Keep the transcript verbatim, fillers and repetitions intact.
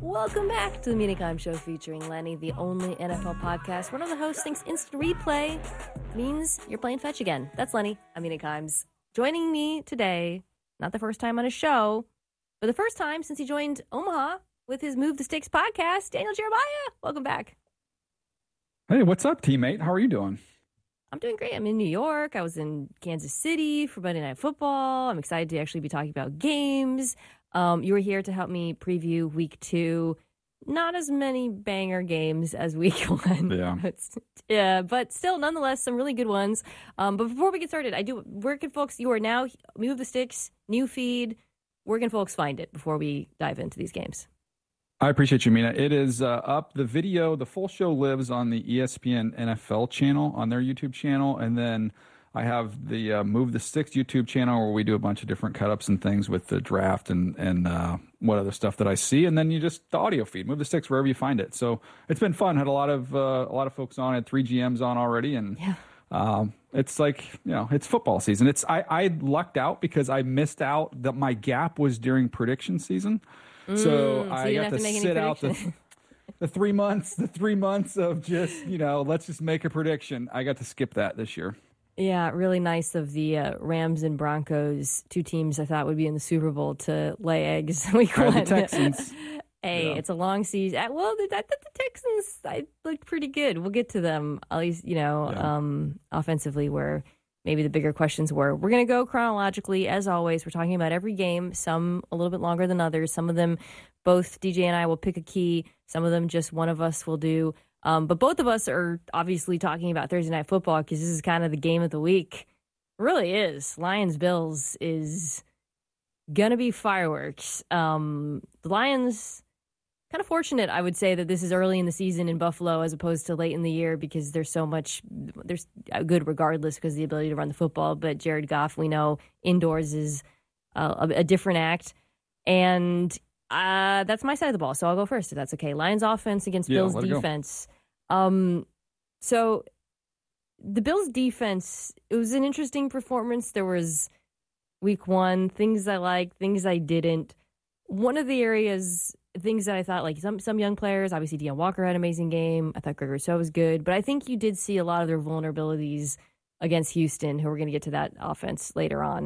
Welcome back to the Mina Kimes Show featuring Lenny, the only N F L podcast. One of the hosts thinks instant replay means you're playing fetch again. That's Lenny. I'm Mina Kimes. Joining me today, not the first time on his show, but the first time since he joined Omaha with his Move the Sticks podcast, Daniel Jeremiah. Welcome back. Hey, what's up, teammate? How are you doing? I'm doing great. I'm in New York. I was in Kansas City for Monday Night Football. I'm excited to actually be talking about games. Um, you were here to help me preview week two. Not as many banger games as week one. Yeah. It's, yeah, but still, nonetheless, some really good ones. Um, but before we get started, I do. Where can folks? You are now Move the Sticks, new feed. Where can folks find it before we dive into these games? I appreciate you, Mina. It is uh, up. The video, the full show lives on the E S P N N F L channel, on their YouTube channel. And then I have the uh, Move the Sticks YouTube channel where we do a bunch of different cut-ups and things with the draft and, and uh, what other stuff that I see. And then you just, the audio feed, Move the Sticks wherever you find it. So it's been fun. Had a lot of uh, a lot of folks on. Had three G Ms on already. And yeah. um, it's like, you know, it's football season. It's I, I lucked out because I missed out that my gap was during prediction season. Mm, so so I got to, to sit out the, the three months, the three months of just, you know, let's just make a prediction. I got to skip that this year. Yeah, really nice of the uh, Rams and Broncos, two teams I thought would be in the Super Bowl, to lay eggs week one. The Texans. Hey, yeah. It's a long season. Well, I thought the Texans I looked pretty good. We'll get to them, at least, you know, yeah. um, offensively, where maybe the bigger questions were. We're going to go chronologically, as always. We're talking about every game, some a little bit longer than others. Some of them, both D J and I will pick a key. Some of them just one of us will do. Um, but both of us are obviously talking about Thursday Night Football because this is kind of the game of the week. It really is. Lions-Bills is going to be fireworks. Um, the Lions, kind of fortunate, I would say, that this is early in the season in Buffalo as opposed to late in the year because there's so much, there's good regardless because of the ability to run the football. But Jared Goff, we know, indoors is uh, a, a different act. And uh, that's my side of the ball, so I'll go first if that's okay. Lions offense against yeah, Bills defense. Um, so the Bills defense, it was an interesting performance. There was week one, things I liked, things I didn't. One of the areas, things that I thought, like some some young players, obviously Deion Walker had an amazing game. I thought Greg Rousseau was good, but I think you did see a lot of their vulnerabilities against Houston, who we're going to get to that offense later on.